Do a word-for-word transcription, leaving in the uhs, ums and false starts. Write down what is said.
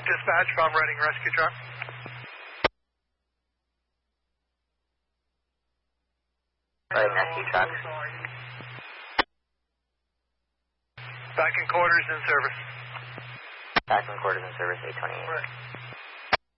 dispatch, Bob Reading rescue truck. Reading rescue truck. Back in quarters in service. Back in quarters in service, eight twenty-eight. Right.